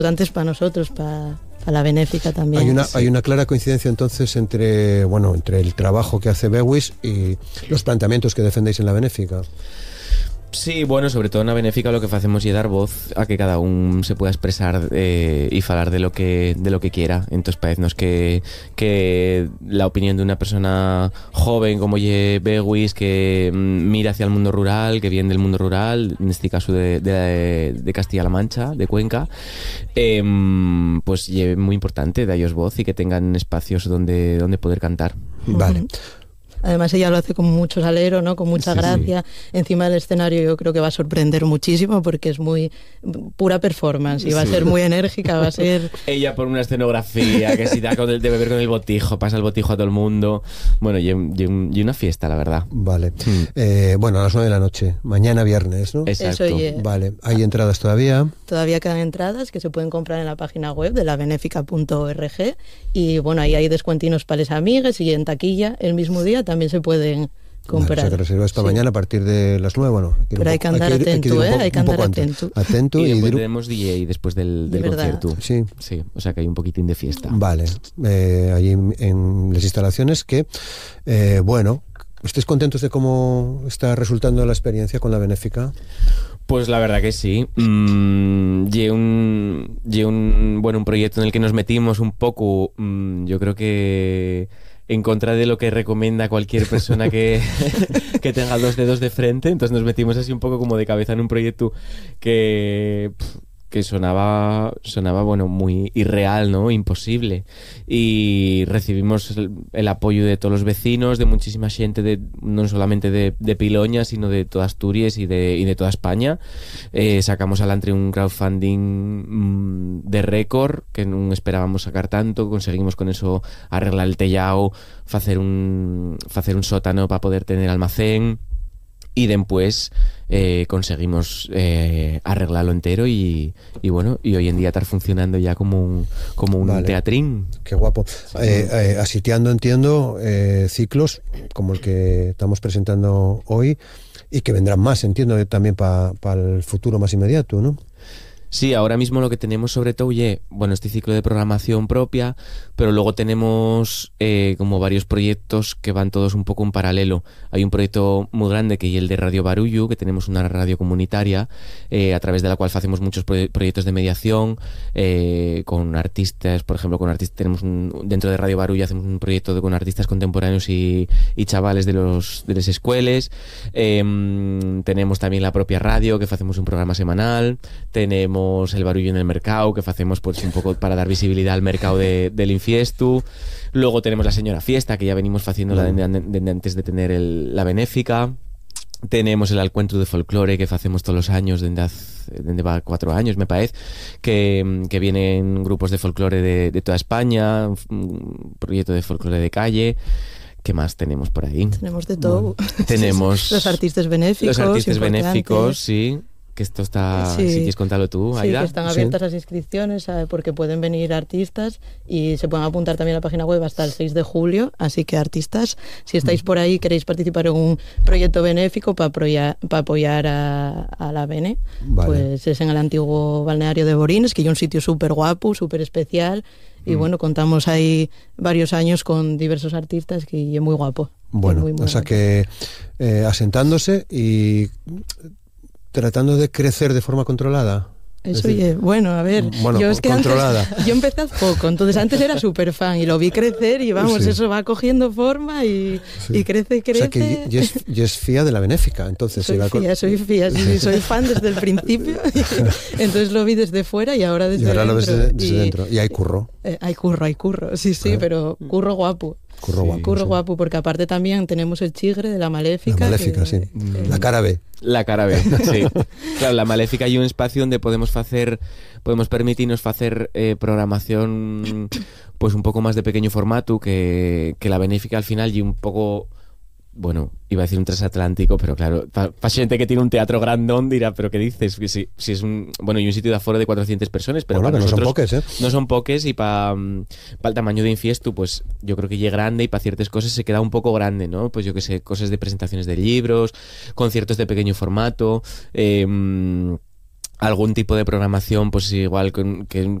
Antes para nosotros, para la benéfica también. Hay una clara coincidencia entonces entre el trabajo que hace Bewis y los planteamientos que defendéis en la benéfica. Sí, bueno, sobre todo na benéfica lo que facemos é dar voz a que cada un se pueda expresar e falar de lo que quiera. Entonces parecenos que la opinión de una persona joven como lle Bewis, que mira hacia el mundo rural, que viene del mundo rural, en este caso de Castilla-La Mancha, de Cuenca, pues lle muy importante darles voz y que tengan espacios donde poder cantar. Vale. Además ella lo hace con mucho salero, ¿no? Con mucha gracia. Encima del escenario yo creo que va a sorprender muchísimo porque es muy pura performance y va a ser muy enérgica, va a ser... Ella por una escenografía que si da de beber con el botijo, pasa el botijo a todo el mundo. Bueno, y una fiesta, la verdad. Vale. Bueno, a las 9 de la noche, mañana viernes, ¿no? Exacto. Vale. ¿Hay entradas todavía? Todavía quedan entradas que se pueden comprar en la página web de labenéfica.org y bueno, ahí hay descuentinos para les amigues y en taquilla el mismo día también se pueden comprar. Vale, o sea, que reservas para mañana a partir de las 9, bueno. Pero hay que andar atento, hay que andar atento. Atento y después tenemos DJ después del concierto. Sí. Sí, o sea que hay un poquitín de fiesta. Vale, allí en las instalaciones que, bueno, ¿estáis contentos de cómo está resultando la experiencia con la benéfica? Pues la verdad que sí. Lle un proyecto en el que nos metimos un poco, yo creo que en contra de lo que recomienda cualquier persona que tenga dos dedos de frente. Entonces nos metimos así un poco como de cabeza en un proyecto que sonaba bueno, muy irreal, ¿no? Imposible. Y recibimos el apoyo de todos los vecinos, de muchísima gente, no solamente de Piloña, sino de toda Asturias y de toda España. Sacamos adelante un crowdfunding de récord, que no esperábamos sacar tanto. Conseguimos con eso arreglar el tellao, hacer un sótano para poder tener almacén. Y después conseguimos arreglarlo entero y bueno, y hoy en día estar funcionando ya como un vale. Teatrín. Qué guapo. Asitiando, entiendo, ciclos como el que estamos presentando hoy y que vendrán más, entiendo, también para el futuro más inmediato, ¿no? Sí, ahora mismo lo que tenemos sobre todo, bueno, este ciclo de programación propia, pero luego tenemos como varios proyectos que van todos un poco en paralelo. Hay un proyecto muy grande que es el de Radio Barullo, que tenemos una radio comunitaria a través de la cual hacemos muchos proyectos de mediación con artistas, por ejemplo, tenemos dentro de Radio Barullo hacemos un proyecto con artistas contemporáneos y chavales de las escuelas. Tenemos también la propia radio, que hacemos un programa semanal. Tenemos el Barullo en el mercado, que hacemos pues un poco para dar visibilidad al mercado del Infiestu. Luego tenemos la Señora Fiesta, que ya venimos haciéndola desde antes de tener la benéfica. Tenemos el Alcuentro de Folclore, que hacemos todos los años, desde va 4 años, me parece, que vienen grupos de folclore de toda España, un proyecto de folclore de calle. ¿Qué más tenemos por ahí? Tenemos de todo. Tenemos los artistas benéficos. Los artistas benéficos, sí. Que esto está, si quieres contarlo tú, Aida. Sí, que están abiertas las inscripciones porque pueden venir artistas y se pueden apuntar también a la página web hasta el 6 de julio, así que artistas, si estáis por ahí, queréis participar en un proyecto benéfico para apoyar a la Bene, vale. Pues es en el antiguo balneario de Borines, que hay un sitio súper guapo, súper especial, y bueno, contamos ahí varios años con diversos artistas que es muy guapo. Bueno, muy o sea que asentándose y tratando de crecer de forma controlada. Eso, bueno, a ver, yo es que controlada. Antes, yo empecé hace poco, entonces antes era súper fan y lo vi crecer y vamos, eso va cogiendo forma y crece. O sea que ya es fía de la benéfica, entonces. Soy fía, sí, soy fan desde el principio, entonces lo vi desde fuera y ahora desde dentro. Lo ves desde dentro, y hay curro. Hay curro, sí, pero curro guapo. Curro guapo, porque aparte también tenemos el chigre de la Maléfica. La Maléfica, sí. La cara B. La cara B, sí. Claro, la Maléfica hay un espacio donde podemos permitirnos hacer programación pues un poco más de pequeño formato que la Benéfica al final y un poco... Bueno, iba a decir un transatlántico, pero claro, para gente que tiene un teatro grandón dirá, ¿pero qué dices? Si es un... Bueno, y un sitio de aforo de 400 personas, pero para nosotros... No son poques, ¿eh? No son poques, y para el tamaño de Infiestu, pues yo creo que ya grande, y para ciertas cosas se queda un poco grande, ¿no? Pues yo que sé, cosas de presentaciones de libros, conciertos de pequeño formato... algún tipo de programación, pues igual que